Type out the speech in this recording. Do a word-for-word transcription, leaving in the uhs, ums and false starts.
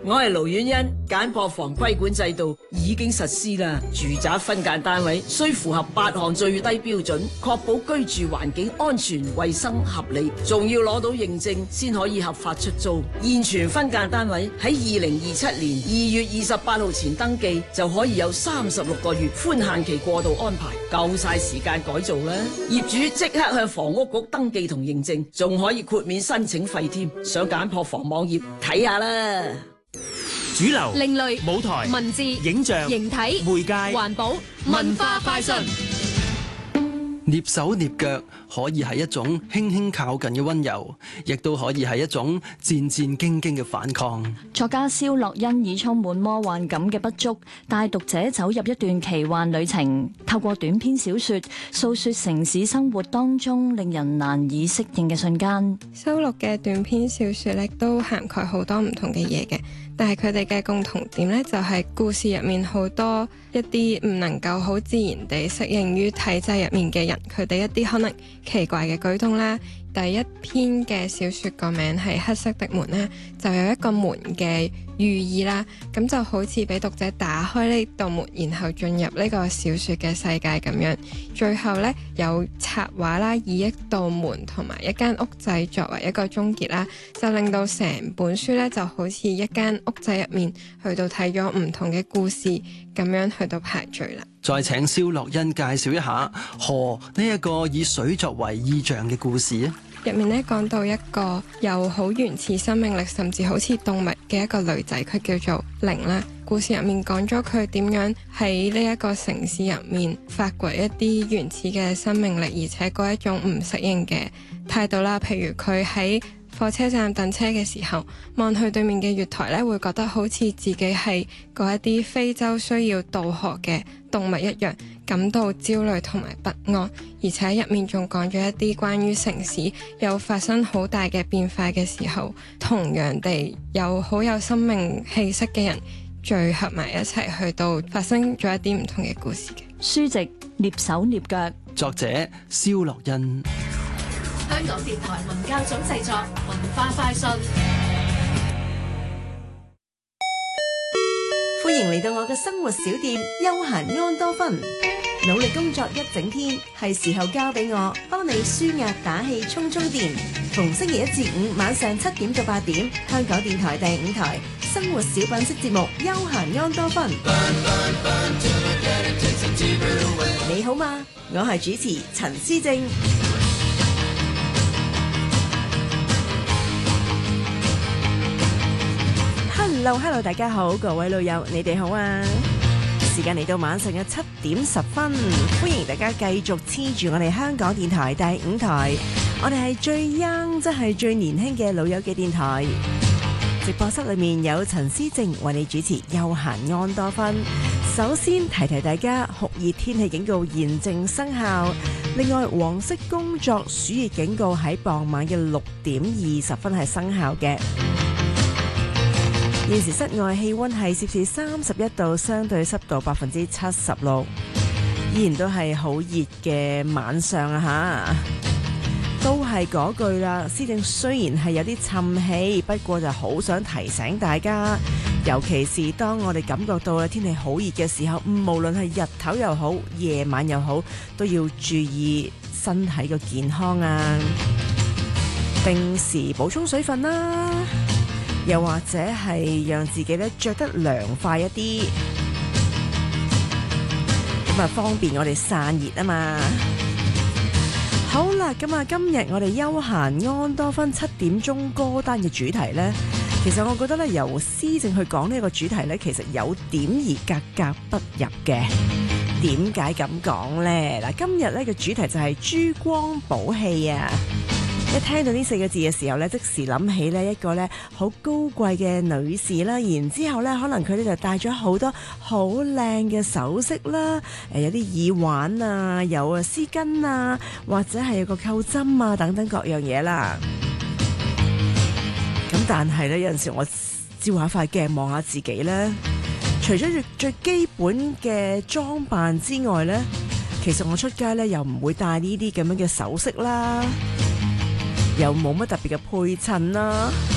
我係盧婉欣，簡樸房規管制度已經實施啦。住宅分間單位需符合八項最低標準，確保居住環境安全、衛生、合理，仲要攞到認證先可以合法出租。現存分間單位喺二零二七年二月二十八號前登記，就可以有三十六個月寬限期過渡安排，夠晒時間改造啦。業主即刻向房屋局登記同認證，仲可以豁免申請費添。上簡樸房網頁睇下啦。 主流、 另類、 舞台、 文字、 影像、 形體、 媒介、 環保、文化快訊。 躡手躡腳可以係一種輕輕靠近嘅溫柔，亦都可以係一種戰戰兢兢嘅反抗。 作家蕭洛昕以充滿魔幻感嘅筆觸，帶讀者走入一段奇幻旅程，透過短篇小說訴說城市生活當中令人難以適應嘅瞬間。 收錄嘅短篇小說咧都涵蓋好多唔同嘅嘢嘅，但係佢哋嘅共同點咧就係故事入面好多一啲唔能夠好自然地適應於體制入面嘅人，佢哋一啲可能奇怪嘅舉動啦。第一篇嘅小說個名係黑色的門咧，就有一個門嘅寓意啦，咁就好似俾讀者打開呢道門，然後進入呢個小說嘅世界咁樣。最後呢，有插畫啦，以一道門同埋一間屋仔作為一個終結啦，就令到成本書呢就好似一間屋仔入面去到睇咗唔同嘅故事咁樣去到排序啦。 再請蕭洛昕介紹一下河呢一個以水作為意象嘅故事啊！ 入面咧講到一個有好原始生命力，甚至好似動物嘅一個女仔，佢叫做靈啦。故事入面講咗佢點樣喺呢一個城市入面發掘一啲原始嘅生命力，而且嗰一種唔適應嘅態度啦。譬如佢喺火車站等車嘅時候，望去對面嘅月台咧，會覺得好似自己係嗰一啲非洲需要渡河嘅動物一樣，感到焦慮同埋不安。而且入面仲講咗一啲關於城市有發生好大嘅變化嘅時候，同樣地有好有生命氣息嘅人聚合埋一齊，去到發生咗一啲唔同嘅故事嘅。 書籍躡手躡腳， 作者蕭洛昕。 香港電台文教總製作，文化快訊。 歡迎嚟到我嘅生活小店休閒安多芬。努力工作一整天，係時候交俾我幫你舒壓打氣充充電。逢星期一至五晚上七點到八點，香港電台第五台生活小品式節目休閒安多芬。你好嗎？我係主持陳思正。Hello Hello， 大家好，各位老友，你哋好啊！時間嚟到晚上嘅七點十分，歡迎大家繼續黐住我哋香港電台第五台，我哋係最 young， 即係最年輕嘅老友嘅電台。直播室裏面有陳思正為你主持休閒安多芬。首先提提大家，酷熱天氣警告現正生效，另外黃色工作暑熱警告喺傍晚嘅六點二十分係生效嘅。現時室外氣溫係攝氏三十一度，相對濕度百分之七十六，依然都係好熱嘅晚上啊！吓，都係嗰句啦。施政雖然係有啲沉氣，不過就好想提醒大家，尤其是當我哋感覺到啦天氣好熱嘅時候，無論係日頭又好，夜晚又好，都要注意身體嘅健康啊！定時補充水分啦。又或者係讓自己咧着得涼快一啲，咁啊方便我哋散熱啊嘛。好啦，咁啊今日我哋休閒安多芬七點鐘歌單嘅主題呢，其實我覺得咧由施政去講呢個主題呢，其實有點而格格不入嘅。點解咁講呢？嗱，今日呢個主題就係珠光寶氣啊！一聽到呢四個字嘅時候咧，即時諗起呢一個咧好高貴嘅女士啦，然之後咧可能佢咧就戴咗好多好靚嘅首飾啦，誒有啲耳環啊，有啊絲巾啊，或者係有個扣針啊等等各樣嘢啦。咁但係咧有陣時我照下塊鏡望下自己咧，除咗最最基本嘅裝扮之外咧，其實我出街咧又唔會戴呢啲咁樣嘅首飾啦。又冇乜特別嘅配襯啦，